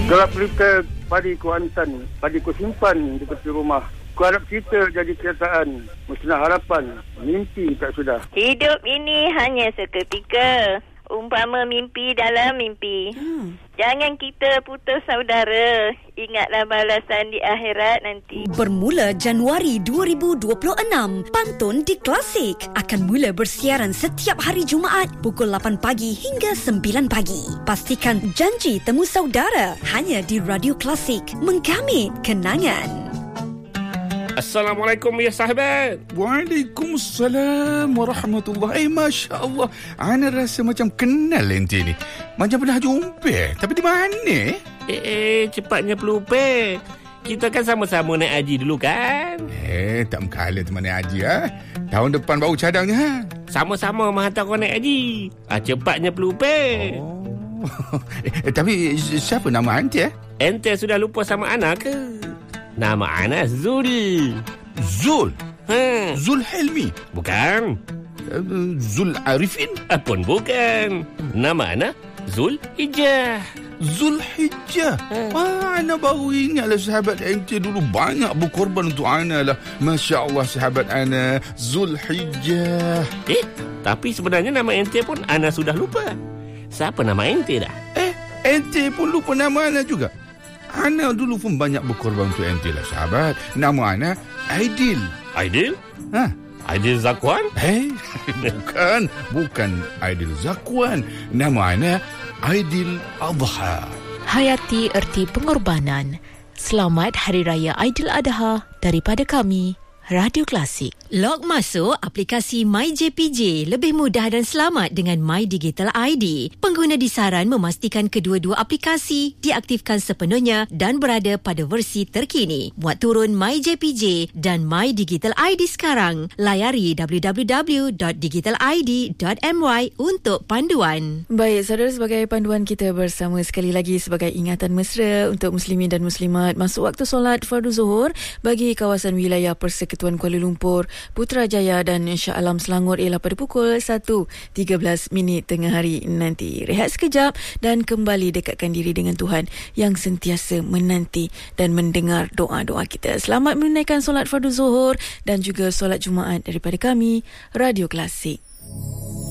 Gelap pelita padi ku hantan, padi ku simpan di tepi rumah. Ku harap kita jadi kenyataan, musnah harapan, mimpi tak sudah. Hidup ini hanya seketika, umpama mimpi dalam mimpi. Jangan kita putus saudara, ingatlah balasan di akhirat nanti. Bermula Januari 2026, Pantun di Klasik akan mula bersiaran setiap hari Jumaat pukul 8 pagi hingga 9 pagi. Pastikan janji temu saudara hanya di Radio Klasik, menggamit kenangan. Assalamualaikum ya sahabat. Waalaikumsalam warahmatullahi. Masya Allah, ana rasa macam kenal ente ni. Macam pernah jumpa. Tapi di mana? Cepatnya pelupa. Kita kan sama-sama naik haji dulu kan? Tak mengkala teman naik haji Tahun depan baru cadangnya Sama-sama menghantar kau naik haji. Cepatnya pelupa. Tapi siapa nama ente? Ente sudah lupa sama Ana ke? Nama Ana Zul. Zul? Zul Helmi? Bukan. Zul Arifin? Pun bukan. Nama Ana Zul Hijjah. Zul Hijjah? Ana baru ingatlah sahabat ente dulu banyak berkorban untuk Ana lah. Masya Allah sahabat Ana Zul Hijjah. Tapi sebenarnya nama ente pun Ana sudah lupa. Siapa nama ente dah? Ente pun lupa nama Ana juga? Ana dulu pun banyak berkorban untuk ente lah sahabat. Nama Ana Aidil. Aidil? Aidil Zakwan? Bukan Aidil Zakwan. Nama Ana Aidil Adha. Hayati erti pengorbanan. Selamat Hari Raya Aidil Adha daripada kami, Radio Klasik. Log masuk aplikasi MyJPJ lebih mudah dan selamat dengan My Digital ID. Pengguna disaran memastikan kedua-dua aplikasi diaktifkan sepenuhnya dan berada pada versi terkini. Muat turun MyJPJ dan My Digital ID sekarang. Layari www.digitalid.my untuk panduan. Baik, saudara, sebagai panduan kita bersama sekali lagi sebagai ingatan mesra untuk muslimin dan muslimat masuk waktu solat fardu zuhur bagi kawasan wilayah Persekutuan Kuala Lumpur, Putrajaya dan Shah Alam Selangor ialah pada pukul 1.13 tengah hari nanti. Rehat sekejap dan kembali dekatkan diri dengan Tuhan yang sentiasa menanti dan mendengar doa-doa kita. Selamat menunaikan solat fardu zuhur dan juga solat Jumaat daripada kami, Radio Klasik.